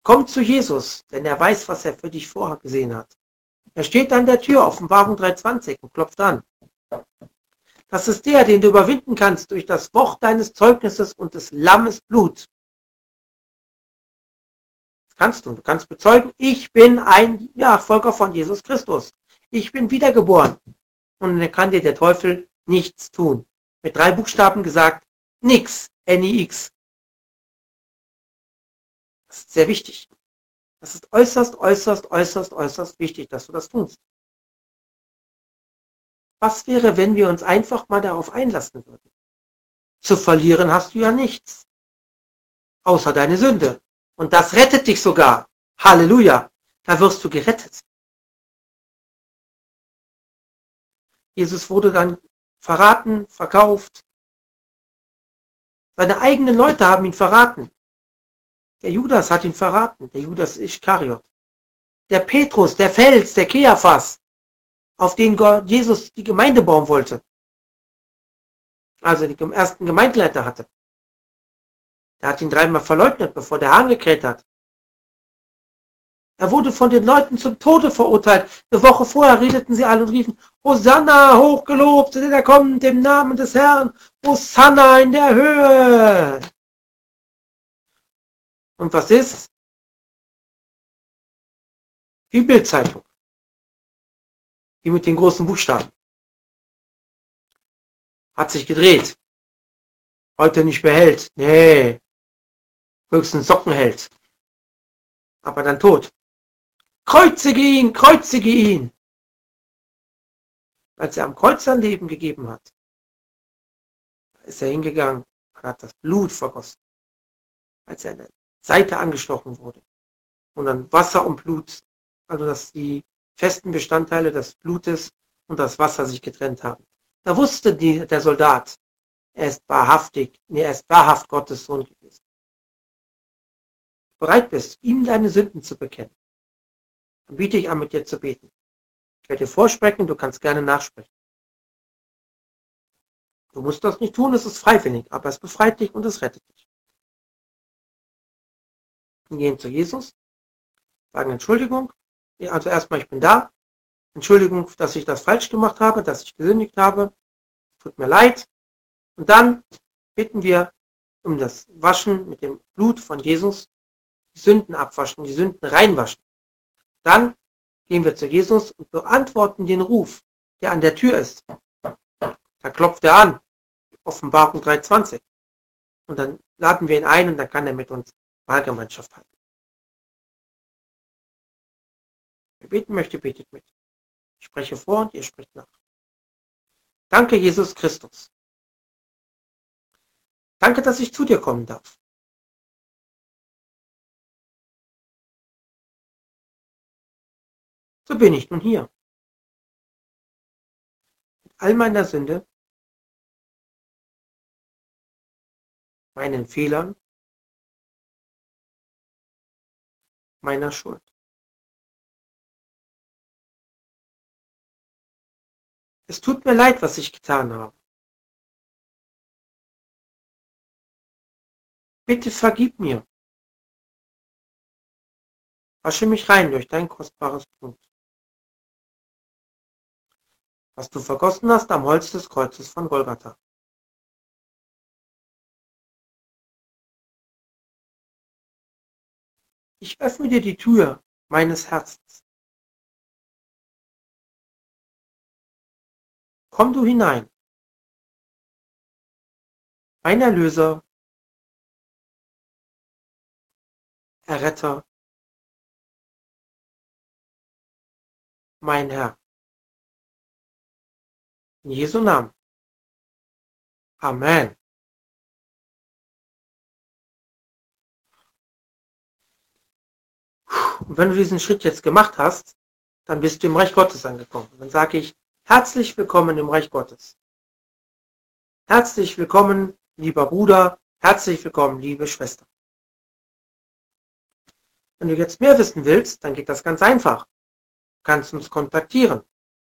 Komm zu Jesus, denn er weiß, was er für dich vorgesehen hat. Er steht an der Tür, Offenbarung 3,20 und klopft an. Das ist der, den du überwinden kannst durch das Wort deines Zeugnisses und des Lammes Blut. Das kannst du. Du kannst bezeugen, ich bin ein Nachfolger von Jesus Christus. Ich bin wiedergeboren. Und dann kann dir der Teufel nichts tun. Mit 3 Buchstaben gesagt, nix, N-I-X. Das ist sehr wichtig. Das ist äußerst, äußerst, äußerst, äußerst wichtig, dass du das tust. Was wäre, wenn wir uns einfach mal darauf einlassen würden? Zu verlieren hast du ja nichts. Außer deine Sünde. Und das rettet dich sogar. Halleluja. Da wirst du gerettet. Jesus wurde dann verraten, verkauft. Seine eigenen Leute haben ihn verraten. Der Judas hat ihn verraten. Der Judas Ischkariot. Der Petrus, der Fels, der Keaphas, auf den Gott Jesus die Gemeinde bauen wollte. Also den ersten Gemeindeleiter hatte. Der hat ihn 3-mal verleugnet, bevor der Hahn gekräht hat. Er wurde von den Leuten zum Tode verurteilt. Eine Woche vorher redeten sie alle und riefen, Hosanna, hochgelobt, denn er kommt im Namen des Herrn. Hosanna in der Höhe. Und was ist? Die Bildzeitung. Die mit den großen Buchstaben. Hat sich gedreht. Heute nicht mehr Held. Nee. Höchstens Sockenheld. Aber dann tot. Kreuzige ihn, kreuzige ihn. Als er am Kreuz sein Leben gegeben hat, ist er hingegangen und hat das Blut vergossen. Als er an der Seite angestochen wurde. Und dann Wasser und Blut, also dass die festen Bestandteile des Blutes und das Wasser sich getrennt haben. Da wusste der Soldat, er ist wahrhaft Gottes Sohn gewesen. Bereit bist, ihm deine Sünden zu bekennen, dann biete ich an, mit dir zu beten. Ich werde dir vorsprechen, du kannst gerne nachsprechen. Du musst das nicht tun, es ist freiwillig, aber es befreit dich und es rettet dich. Wir gehen zu Jesus, sagen Entschuldigung, also erstmal, ich bin da, Entschuldigung, dass ich das falsch gemacht habe, dass ich gesündigt habe, tut mir leid. Und dann bitten wir um das Waschen mit dem Blut von Jesus, die Sünden abwaschen, die Sünden reinwaschen. Dann gehen wir zu Jesus und beantworten den Ruf, der an der Tür ist. Da klopft er an, Offenbarung 3,20. Und dann laden wir ihn ein und dann kann er mit uns Wahlgemeinschaft halten. Wer beten möchte, betet mit. Ich spreche vor und ihr sprecht nach. Danke, Jesus Christus. Danke, dass ich zu dir kommen darf. So bin ich nun hier. Mit all meiner Sünde, meinen Fehlern, meiner Schuld. Es tut mir leid, was ich getan habe. Bitte vergib mir. Wasche mich rein durch dein kostbares Blut, was du vergossen hast am Holz des Kreuzes von Golgatha. Ich öffne dir die Tür meines Herzens. Komm du hinein, mein Erlöser, Erretter, mein Herr. In Jesu Namen. Amen. Und wenn du diesen Schritt jetzt gemacht hast, dann bist du im Reich Gottes angekommen. Dann sage ich, herzlich willkommen im Reich Gottes. Herzlich willkommen, lieber Bruder. Herzlich willkommen, liebe Schwester. Wenn du jetzt mehr wissen willst, dann geht das ganz einfach. Du kannst uns kontaktieren.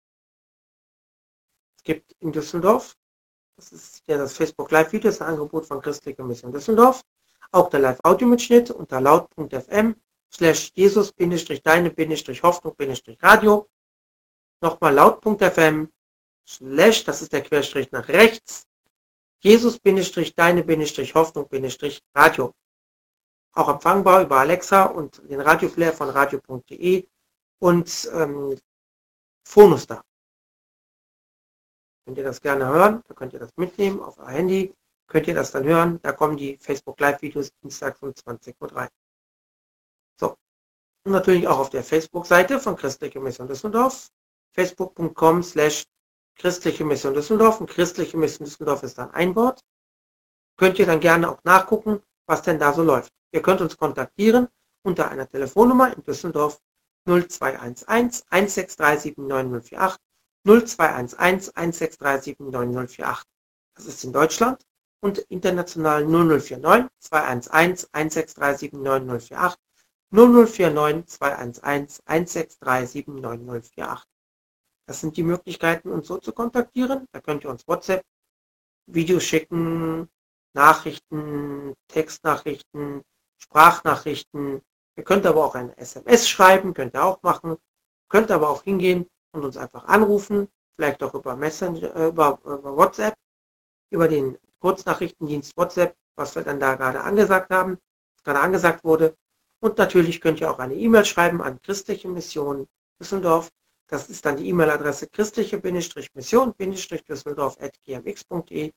Es gibt in Düsseldorf, das ist ja das Facebook Live-Video, das ist ein Angebot von Christliche Mission Düsseldorf, auch der Live-Audio-Mitschnitt unter laut.fm /Jesus-deine-hoffnung-radio. Nochmal laut.fm / das ist der Querstrich nach rechts, Jesus-deine-hoffnung-radio. Auch empfangbar über Alexa und den Radioplayer von radio.de und Phonostar. Könnt ihr das gerne hören, da könnt ihr das mitnehmen auf euer Handy, könnt ihr das dann hören, da kommen die Facebook Live-Videos dienstags um 20:03 Uhr. So, und natürlich auch auf der Facebook-Seite von Christliche Mission Düsseldorf, facebook.com/Christliche Mission Düsseldorf, und Christliche Mission Düsseldorf ist dann ein Wort. Könnt ihr dann gerne auch nachgucken, was denn da so läuft. Ihr könnt uns kontaktieren unter einer Telefonnummer in Düsseldorf 0211 1637 9048, 0211 1637 9048. Das ist in Deutschland, und international 0049 211 1637 9048, 0049 211 1637 9048. Das sind die Möglichkeiten, uns so zu kontaktieren. Da könnt ihr uns WhatsApp, Videos schicken, Nachrichten, Textnachrichten, Sprachnachrichten. Ihr könnt aber auch eine SMS schreiben, könnt ihr auch machen. Könnt aber auch hingehen und uns einfach anrufen, vielleicht auch über Messenger, über WhatsApp, über den Kurznachrichtendienst WhatsApp, was wir dann da gerade angesagt haben, was gerade angesagt wurde. Und natürlich könnt ihr auch eine E-Mail schreiben an Christliche Mission Düsseldorf. Das ist dann die E-Mail-Adresse christliche-mission-düsseldorf@gmx.de.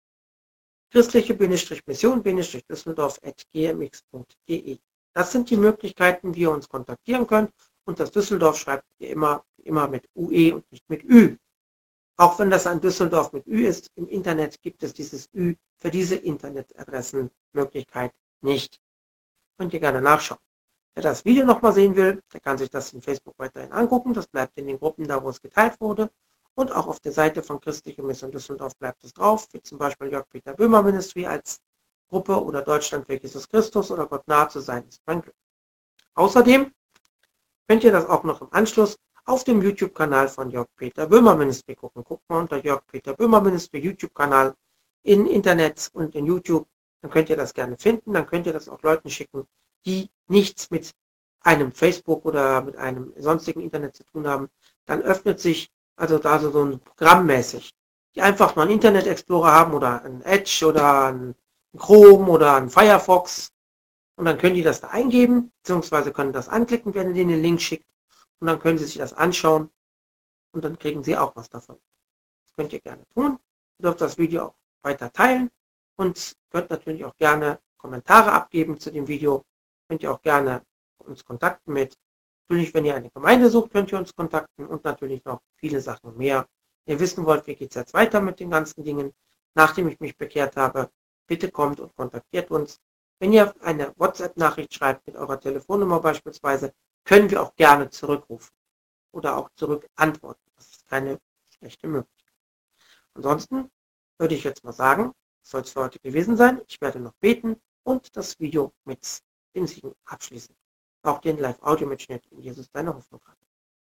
christliche-mission-düsseldorf@gmx.de. Das sind die Möglichkeiten, wie ihr uns kontaktieren könnt. Und das Düsseldorf schreibt ihr immer mit UE und nicht mit Ü. Auch wenn das ein Düsseldorf mit Ü ist, im Internet gibt es dieses Ü für diese Internetadressenmöglichkeit nicht. Könnt ihr gerne nachschauen. Wer das Video nochmal sehen will, der kann sich das in Facebook weiterhin angucken. Das bleibt in den Gruppen da, wo es geteilt wurde. Und auch auf der Seite von Christliche Mission Düsseldorf bleibt es drauf, wie zum Beispiel Jörg-Peter Böhmer Ministry als Gruppe oder Deutschland für Jesus Christus oder Gott nahe zu sein ist mein Glück. Außerdem könnt ihr das auch noch im Anschluss auf dem YouTube-Kanal von Jörg-Peter Böhmer Ministry gucken. Guckt mal unter Jörg-Peter Böhmer Ministry YouTube-Kanal in Internet und in YouTube. Dann könnt ihr das gerne finden. Dann könnt ihr das auch Leuten schicken, die nichts mit einem Facebook oder mit einem sonstigen Internet zu tun haben. Dann öffnet sich also da so ein Programmmäßig, die einfach mal einen Internet Explorer haben oder ein Edge oder ein Chrome oder ein Firefox, und dann können die das da eingeben, beziehungsweise können das anklicken, wenn ihr denen den Link schickt, und dann können sie sich das anschauen und dann kriegen sie auch was davon. Das könnt ihr gerne tun. Ihr dürft das Video auch weiter teilen und könnt natürlich auch gerne Kommentare abgeben zu dem Video. Könnt ihr auch gerne uns kontakten mit. Natürlich, wenn ihr eine Gemeinde sucht, könnt ihr uns kontakten, und natürlich noch viele Sachen mehr. Wenn ihr wissen wollt, wie geht es jetzt weiter mit den ganzen Dingen, nachdem ich mich bekehrt habe, bitte kommt und kontaktiert uns. Wenn ihr eine WhatsApp-Nachricht schreibt mit eurer Telefonnummer beispielsweise, können wir auch gerne zurückrufen oder auch zurück antworten. Das ist keine schlechte Möglichkeit. Ansonsten würde ich jetzt mal sagen, das soll es für heute gewesen sein. Ich werde noch beten und das Video mit dem Segen abschließen. Auch den Live-Audio-Mitschnitt in Jesus deine Hoffnung hat.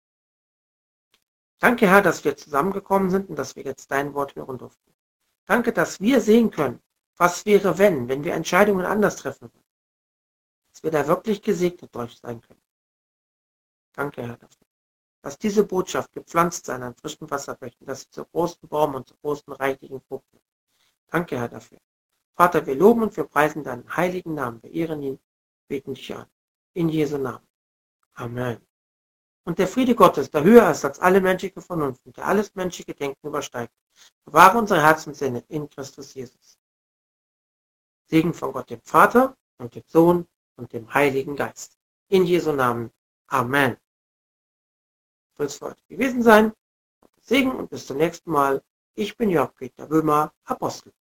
Danke, Herr, dass wir zusammengekommen sind und dass wir jetzt dein Wort hören durften. Danke, dass wir sehen können, was wäre, wenn wir Entscheidungen anders treffen würden. Dass wir da wirklich gesegnet durch sein können. Danke, Herr, dafür. Dass diese Botschaft gepflanzt sein an frischen Wasserbächen, dass sie zu großen Baum und zu großen reichlichen Frucht wird. Danke, Herr, dafür. Vater, wir loben und wir preisen deinen heiligen Namen, wir ehren ihn, beten dich an. In Jesu Namen. Amen. Und der Friede Gottes, der höher ist als alle menschliche Vernunft und der alles menschliche Denken übersteigt, bewahre unsere Herzenssinne in Christus Jesus. Segen von Gott dem Vater und dem Sohn und dem Heiligen Geist. In Jesu Namen. Amen. Soll es für heute gewesen sein. Segen und bis zum nächsten Mal. Ich bin Jörg-Peter Böhmer, Apostel.